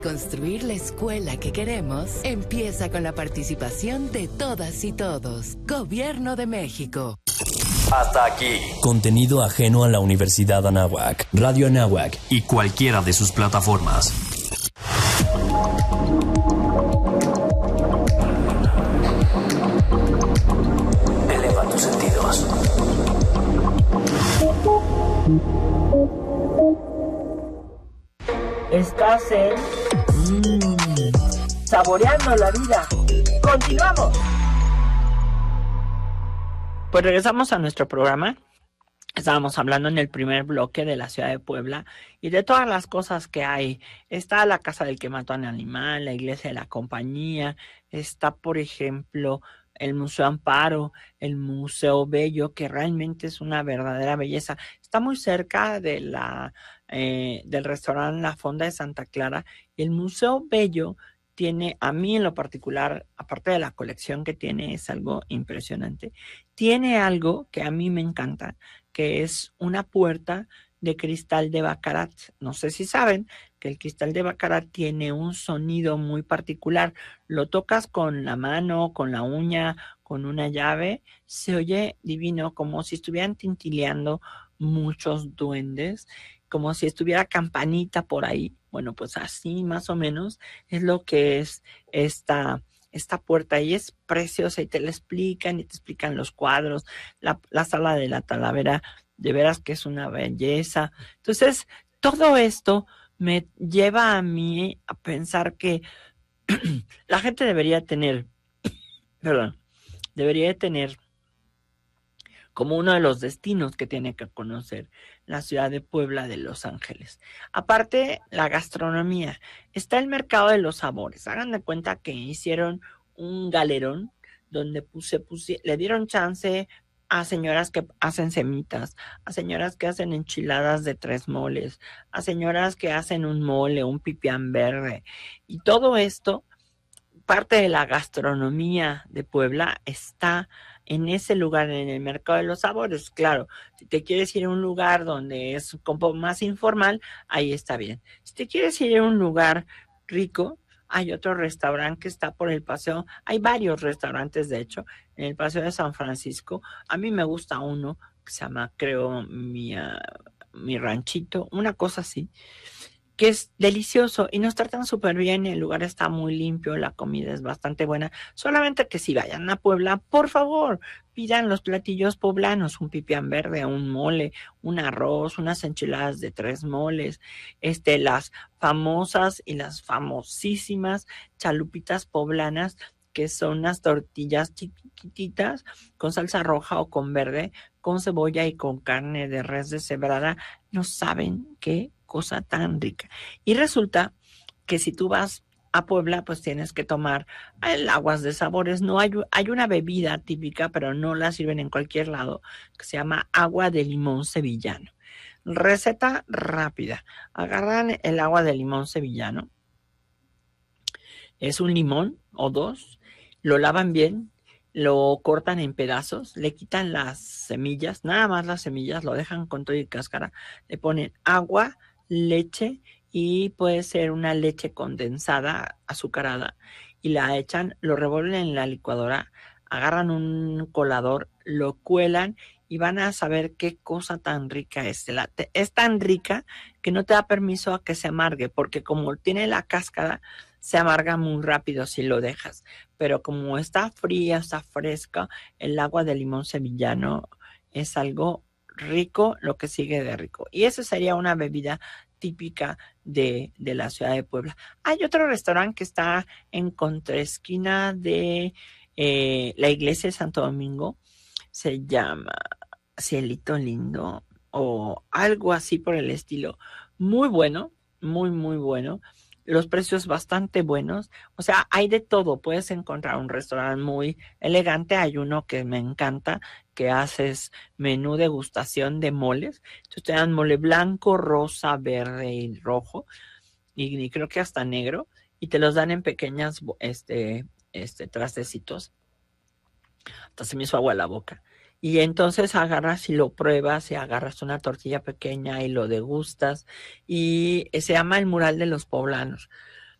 Construir la escuela que queremos empieza con la participación de todas y todos. Gobierno de México. Hasta aquí. Contenido ajeno a la Universidad Anáhuac, Radio Anáhuac y cualquiera de sus plataformas. Eleva tus sentidos. Estás en Saboreando la Vida. ¡Continuamos! Pues regresamos a nuestro programa. Estábamos hablando en el primer bloque de la ciudad de Puebla y de todas las cosas que hay. Está la casa del que mató a un animal, la iglesia de la compañía, está, por ejemplo, el Museo Amparo, el Museo Bello, que realmente es una verdadera belleza. Está muy cerca de del restaurante La Fonda de Santa Clara. El Museo Bello tiene, a mí en lo particular, aparte de la colección que tiene, es algo impresionante. Tiene algo que a mí me encanta, que es una puerta de cristal de Baccarat. No sé si saben que el cristal de Baccarat tiene un sonido muy particular. Lo tocas con la mano, con la uña, con una llave, se oye divino, como si estuvieran tintileando muchos duendes, como si estuviera Campanita por ahí. Bueno, pues así más o menos es lo que es esta puerta, y es preciosa, y te la explican, y te explican los cuadros, la sala de la Talavera, de veras que es una belleza. Entonces, todo esto me lleva a mí a pensar que la gente debería tener como uno de los destinos que tiene que conocer la ciudad de Puebla de Los Ángeles. Aparte, la gastronomía. Está el mercado de los sabores. Hagan de cuenta que hicieron un galerón donde le dieron chance a señoras que hacen semitas, a señoras que hacen enchiladas de 3 moles, a señoras que hacen un mole, un pipián verde. Y todo esto, parte de la gastronomía de Puebla, está en ese lugar, en el mercado de los sabores. Claro, si te quieres ir a un lugar donde es un poco más informal, ahí está bien. Si te quieres ir a un lugar rico, hay otro restaurante que está por el paseo. Hay varios restaurantes, de hecho, en el paseo de San Francisco. A mí me gusta uno que se llama, creo, mi ranchito, una cosa así, que es delicioso y nos tratan súper bien. El lugar está muy limpio, la comida es bastante buena. Solamente que si vayan a Puebla, por favor, pidan los platillos poblanos, un pipián verde, un mole, un arroz, unas enchiladas de 3 moles, las famosas y las famosísimas chalupitas poblanas, que son unas tortillas chiquititas con salsa roja o con verde, con cebolla y con carne de res deshebrada. No saben qué cosa tan rica. Y resulta que si tú vas a Puebla, pues tienes que tomar el aguas de sabores. No hay una bebida típica, pero no la sirven en cualquier lado, que se llama agua de limón sevillano. Receta rápida. Agarran el agua de limón sevillano. Es un limón o 2, lo lavan bien, lo cortan en pedazos, le quitan las semillas, nada más las semillas, lo dejan con todo y cáscara, le ponen agua, leche, y puede ser una leche condensada, azucarada, y la echan, lo revuelven en la licuadora, agarran un colador, lo cuelan y van a saber qué cosa tan rica es. Es tan rica que no te da permiso a que se amargue, porque como tiene la cáscara, se amarga muy rápido si lo dejas. Pero como está fría, está fresca, el agua de limón sevillano es algo rico, lo que sigue de rico. Y eso sería una bebida típica de la ciudad de Puebla. Hay otro restaurante que está en contraesquina de la iglesia de Santo Domingo. Se llama Cielito Lindo o algo así por el estilo. Muy bueno, muy, muy bueno. Los precios bastante buenos. O sea, hay de todo. Puedes encontrar un restaurante muy elegante. Hay uno que me encanta, que haces menú degustación de moles. Entonces te dan mole blanco, rosa, verde y rojo. Y creo que hasta negro. Y te los dan en pequeñas trastecitos. Hasta se me hizo agua la boca. Y entonces agarras y lo pruebas, y agarras una tortilla pequeña y lo degustas. Y se llama el Mural de los Poblanos.